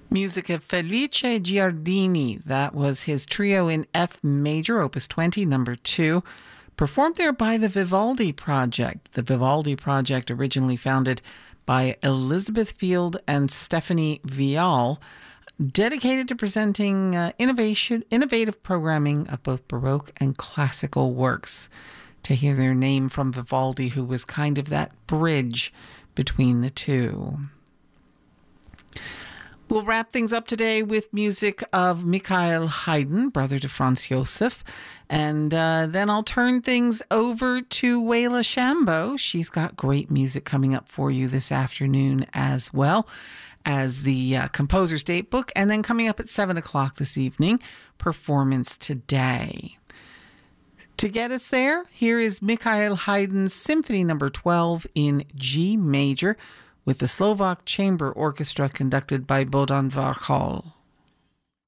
Music of Felice Giardini. That was his trio in F major, Opus 20, number 2, performed there by the Vivaldi Project. The Vivaldi Project, originally founded by Elizabeth Field and Stephanie Vial, dedicated to presenting innovative programming of both Baroque and classical works. To hear their name from Vivaldi, who was kind of that bridge between the two. We'll wrap things up today with music of Michael Haydn, brother to Franz Josef. And then I'll turn things over to Waila Shambo. She's got great music coming up for you this afternoon, as well as the Composer's Date book. And then coming up at 7 o'clock this evening, Performance Today. To get us there, here is Michael Haydn's Symphony No. 12 in G major, with the Slovak Chamber Orchestra conducted by Bohdan Varchal.